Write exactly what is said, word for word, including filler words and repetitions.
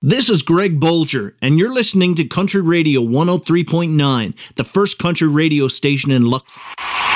This is Greg Bolger, and you're listening to Country Radio one oh three point nine, the first country radio station in Luxembourg.